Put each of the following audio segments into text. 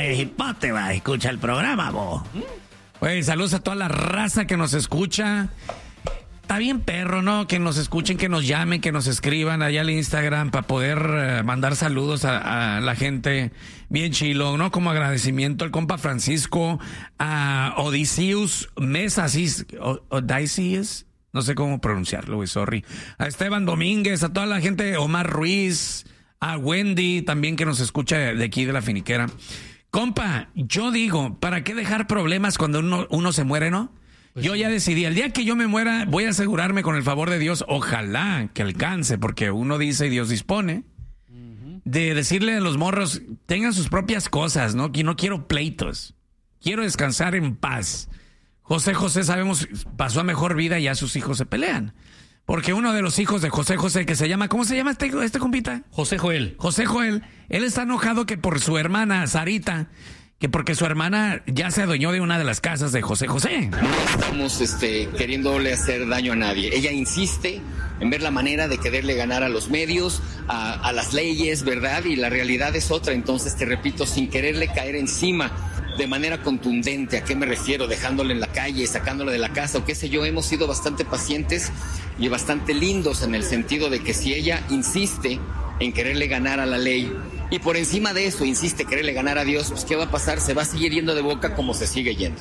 de hipote, va, escucha el programa, vos. Oye, saludos a toda la raza que nos escucha. Está bien perro, ¿no? Que nos escuchen, que nos llamen, que nos escriban allá al Instagram para poder mandar saludos a la gente. Bien chilo, ¿no? Como agradecimiento al compa Francisco, a Odysseus Mesa, Odysseus, no sé cómo pronunciarlo, güey, sorry. A Esteban Domínguez, a toda la gente, Omar Ruiz, a Wendy también que nos escucha de aquí de la Finiquera. Compa, yo digo, ¿para qué dejar problemas cuando uno se muere, no? Pues yo ya decidí, el día que yo me muera, voy a asegurarme con el favor de Dios, ojalá que alcance, porque uno dice y Dios dispone, de decirle a los morros, tengan sus propias cosas, ¿no? Que no quiero pleitos, quiero descansar en paz. José José, sabemos, pasó a mejor vida y ya sus hijos se pelean. Porque uno de los hijos de José José, que se llama, ¿cómo se llama este compita? José Joel. José Joel, él está enojado que por su hermana, Sarita, que porque su hermana ya se adueñó de una de las casas de José José. No estamos queriéndole hacer daño a nadie. Ella insiste en ver la manera de quererle ganar a los medios, a las leyes, ¿verdad? Y la realidad es otra. Entonces, te repito, sin quererle caer encima de manera contundente. ¿A qué me refiero? Dejándole en la calle, sacándole de la casa o qué sé yo. Hemos sido bastante pacientes y bastante lindos en el sentido de que si ella insiste en quererle ganar a la ley y por encima de eso insiste en quererle ganar a Dios, pues ¿qué va a pasar? Se va a seguir yendo de boca como se sigue yendo.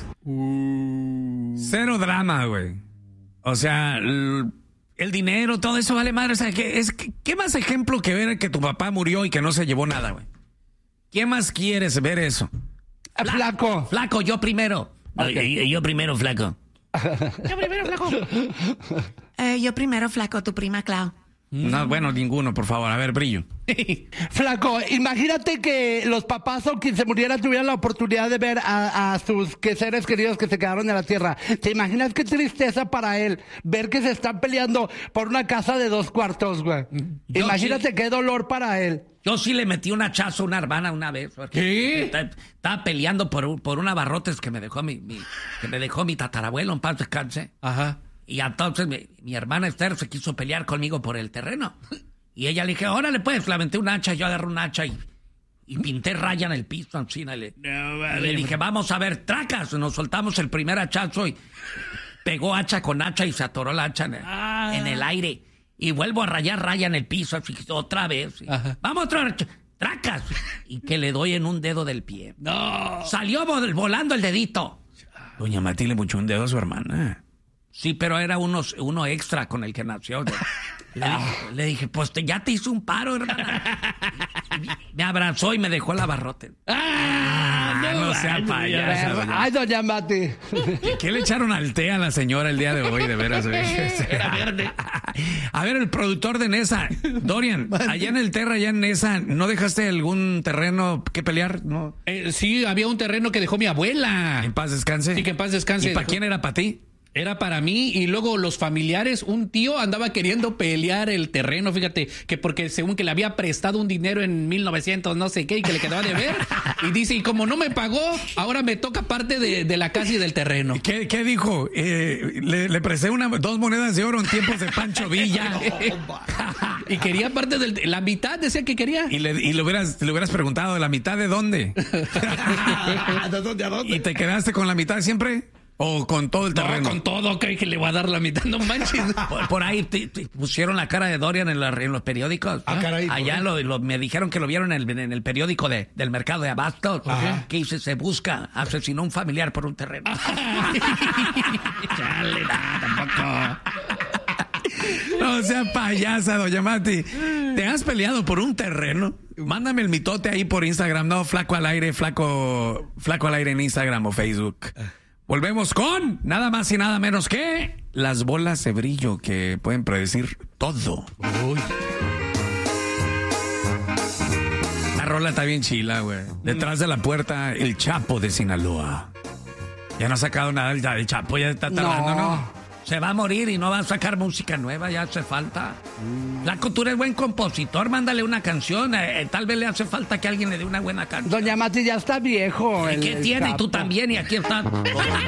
Cero drama, güey. O sea, el dinero, todo eso vale madre. O sea, ¿qué más ejemplo que ver que tu papá murió y que no se llevó nada, güey? ¿Qué más quieres ver eso? Flaco. Flaco, yo primero. Okay. Yo primero, flaco. Yo primero, flaco. Yo primero, flaco, tu prima Clau. No, bueno, ninguno, por favor. A ver, Brillo. Flaco, imagínate que los papás o quien se muriera tuvieran la oportunidad de ver a sus seres queridos que se quedaron en la tierra. ¿Te imaginas qué tristeza para él ver que se están peleando por una casa de 2 cuartos, güey? Imagínate qué dolor para él. Yo sí le metí un hachazo a una hermana una vez. ¿Qué? Estaba peleando por un abarrotes que me dejó mi tatarabuelo, en paz descanse. Ajá. Y entonces mi hermana Esther se quiso pelear conmigo por el terreno. Y ella le dije, órale pues, le aventé un hacha, yo agarré un hacha y pinté raya en el piso, encima. Le dije, vamos a ver, tracas. Nos soltamos el primer hachazo y pegó hacha con hacha y se atoró la hacha en el aire. Y vuelvo a rayar raya en el piso, así otra vez. Vamos otra vez, tracas. Y que le doy en un dedo del pie. No. Salió volando el dedito. Doña Mati le puchó un dedo a su hermana. Sí, pero era uno extra con el que nació. Le dije, pues ya te hizo un paro, hermana. Me abrazó y me dejó el abarrote. No sea payaso. Ay, doña Mati. ¿Qué le echaron al té a la señora el día de hoy, de veras? Era verde. A ver, el productor de Nesa, Dorian, allá en el Terra, allá en Nesa, ¿no dejaste algún terreno que pelear? ¿No? Sí, había un terreno que dejó mi abuela. En paz descanse. Sí, que en paz descanse. ¿Y para quién era? ¿Para ti? Era para mí, y luego los familiares, un tío andaba queriendo pelear el terreno, fíjate, que porque según que le había prestado un dinero en 1900 no sé qué y que le quedaba de ver, y dice, y como no me pagó, ahora me toca parte de la casa y del terreno. ¿Qué dijo? Le presté 2 monedas de oro en tiempos de Pancho Villa. Y quería parte de la mitad, decía que quería. Y le hubieras preguntado, ¿la mitad de dónde? ¿De dónde a dónde? ¿Y te quedaste con la mitad siempre? ¿O con todo el terreno? No, con todo, creo que le voy a dar la mitad, no manches. Por ahí te pusieron la cara de Dorian en los periódicos. Caray, allá me dijeron que lo vieron en el periódico del mercado de abastos. Que dice, se busca, asesinó un familiar por un terreno. Chale, tampoco. No sea payasa, doña Mati. ¿Te has peleado por un terreno? Mándame el mitote ahí por Instagram. No, flaco al aire en Instagram o Facebook. Volvemos con nada más y nada menos que las bolas de brillo que pueden predecir todo. Uy. La rola está bien chila, güey. Detrás de la puerta, el Chapo de Sinaloa. Ya no ha sacado nada el Chapo, ya está tardando, ¿no? Se va a morir y no va a sacar música nueva, ya hace falta. Flaco, tú eres buen compositor, mándale una canción. Tal vez le hace falta que alguien le dé una buena canción. Doña Mati ya está viejo. ¿Y qué tiene? Y tú también, y aquí está.